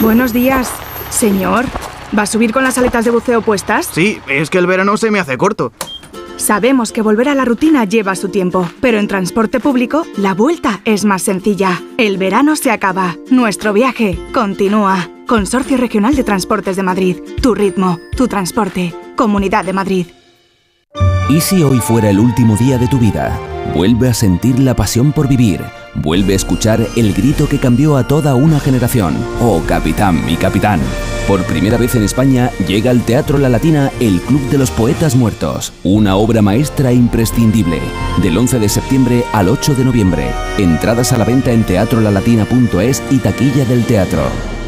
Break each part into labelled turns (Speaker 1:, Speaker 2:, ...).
Speaker 1: Buenos días, señor. ¿Va a subir con las aletas de buceo puestas?
Speaker 2: Sí, es que el verano se me hace corto.
Speaker 1: Sabemos que volver a la rutina lleva su tiempo, pero en transporte público la vuelta es más sencilla. El verano se acaba, nuestro viaje continúa. Consorcio Regional de Transportes de Madrid. Tu ritmo, tu transporte. Comunidad de Madrid.
Speaker 3: ¿Y si hoy fuera el último día de tu vida? Vuelve a sentir la pasión por vivir. Vuelve a escuchar el grito que cambió a toda una generación. Oh, capitán, mi capitán. Por primera vez en España llega al Teatro La Latina el Club de los Poetas Muertos. Una obra maestra imprescindible. Del 11 de septiembre al 8 de noviembre. Entradas a la venta en teatrolalatina.es y taquilla del teatro.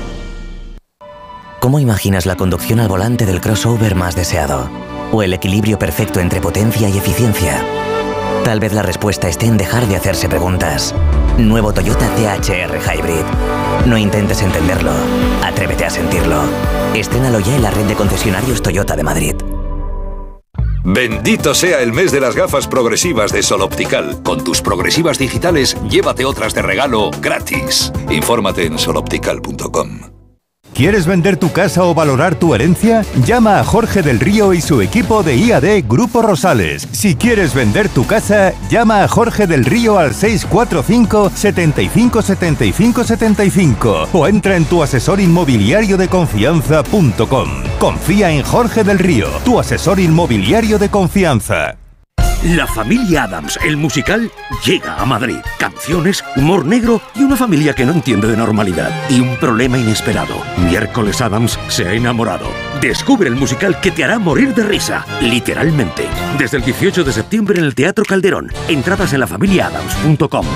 Speaker 4: ¿Cómo imaginas la conducción al volante del crossover más deseado? ¿O el equilibrio perfecto entre potencia y eficiencia? Tal vez la respuesta esté en dejar de hacerse preguntas. Nuevo Toyota THR Hybrid. No intentes entenderlo, atrévete a sentirlo. Estrénalo ya en la red de concesionarios Toyota de Madrid.
Speaker 5: Bendito sea el mes de las gafas progresivas de Sol Optical. Con tus progresivas digitales, llévate otras de regalo gratis. Infórmate en soloptical.com.
Speaker 6: ¿Quieres vender tu casa o valorar tu herencia? Llama a Jorge del Río y su equipo de IAD Grupo Rosales. Si quieres vender tu casa, llama a Jorge del Río al 645 75 75 75 o entra en tuasesorinmobiliariodeconfianza.com. Confía en Jorge del Río, tu asesor inmobiliario de confianza.
Speaker 7: La familia Addams, el musical, llega a Madrid. Canciones, humor negro y una familia que no entiende de normalidad. Y un problema inesperado. Miércoles Addams se ha enamorado. Descubre el musical que te hará morir de risa. Literalmente. Desde el 18 de septiembre en el Teatro Calderón. Entradas en lafamiliaadams.com.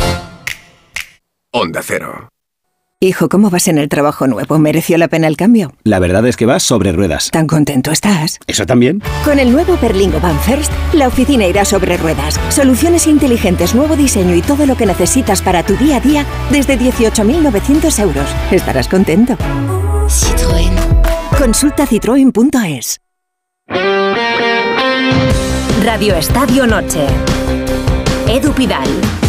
Speaker 5: Onda Cero.
Speaker 8: Hijo, ¿cómo vas en el trabajo nuevo? ¿Mereció la pena el cambio?
Speaker 9: La verdad es que vas sobre ruedas.
Speaker 8: ¿Tan contento estás?
Speaker 9: ¿Eso también?
Speaker 8: Con el nuevo Berlingo Van First, la oficina irá sobre ruedas. Soluciones inteligentes, nuevo diseño y todo lo que necesitas para tu día a día desde 18.900 euros. Estarás contento.
Speaker 10: Citroën.
Speaker 8: Consulta citroen.es.
Speaker 11: Radio Estadio Noche. Edu Pidal.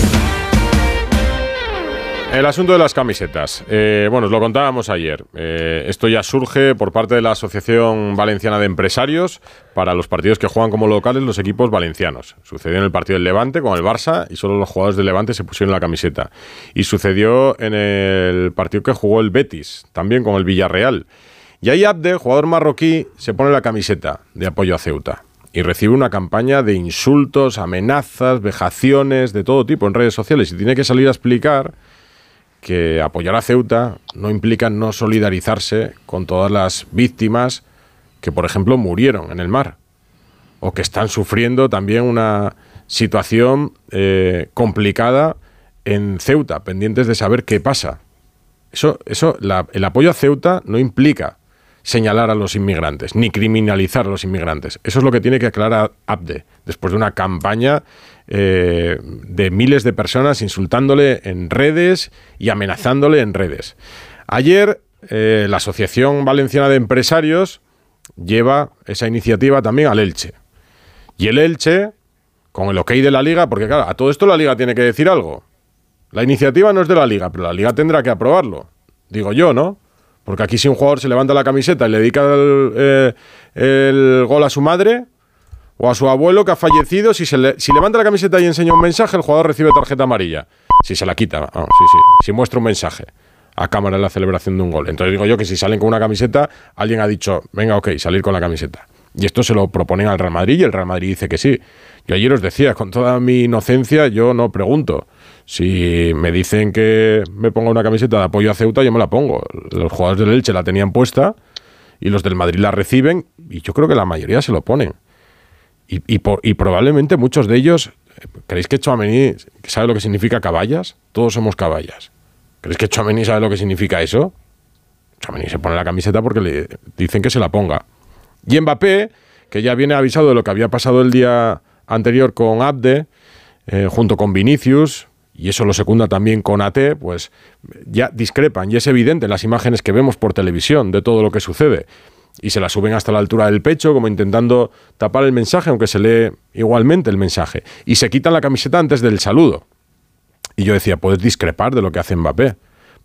Speaker 12: El asunto de las camisetas. Bueno, os lo contábamos ayer. Esto ya surge por parte de la Asociación Valenciana de Empresarios para los partidos que juegan como locales los equipos valencianos. Sucedió en el partido del Levante con el Barça y solo los jugadores del Levante se pusieron la camiseta. Y sucedió en el partido que jugó el Betis, también con el Villarreal. Y ahí Abde, jugador marroquí, se pone la camiseta de apoyo a Ceuta. Y recibe una campaña de insultos, amenazas, vejaciones, de todo tipo en redes sociales. Y tiene que salir a explicar que apoyar a Ceuta no implica no solidarizarse con todas las víctimas que, por ejemplo, murieron en el mar o que están sufriendo también una situación complicada en Ceuta, pendientes de saber qué pasa. El apoyo a Ceuta no implica señalar a los inmigrantes, ni criminalizar a los inmigrantes. Eso es lo que tiene que aclarar Abde, después de una campaña de miles de personas insultándole en redes y amenazándole en redes. Ayer, la Asociación Valenciana de Empresarios lleva esa iniciativa también al Elche. Y el Elche, con el ok de la Liga, porque claro, a todo esto la Liga tiene que decir algo. La iniciativa no es de la Liga, pero la Liga tendrá que aprobarlo. Digo yo, ¿no? Porque aquí si un jugador se levanta la camiseta y le dedica el gol a su madre o a su abuelo que ha fallecido, si levanta la camiseta y enseña un mensaje, el jugador recibe tarjeta amarilla. Si se la quita, si muestra un mensaje a cámara en la celebración de un gol. Entonces digo yo que si salen con una camiseta, alguien ha dicho, venga, ok, salir con la camiseta. Y esto se lo proponen al Real Madrid y el Real Madrid dice que sí. Yo ayer os decía, con toda mi inocencia, yo no pregunto. Si me dicen que me ponga una camiseta de apoyo a Ceuta, yo me la pongo. Los jugadores del Elche la tenían puesta y los del Madrid la reciben y yo creo que la mayoría se lo ponen. Y probablemente muchos de ellos... ¿Creéis que Tchouaméni sabe lo que significa caballas? Todos somos caballas. ¿Creéis que Tchouaméni sabe lo que significa eso? Tchouaméni se pone la camiseta porque le dicen que se la ponga. Y Mbappé, que ya viene avisado de lo que había pasado el día anterior con Abde, junto con Vinicius, y eso lo secunda también con AT, pues ya discrepan, y es evidente en las imágenes que vemos por televisión de todo lo que sucede. Y se la suben hasta la altura del pecho, como intentando tapar el mensaje, aunque se lee igualmente el mensaje. Y se quitan la camiseta antes del saludo. Y yo decía, puedes discrepar de lo que hace Mbappé,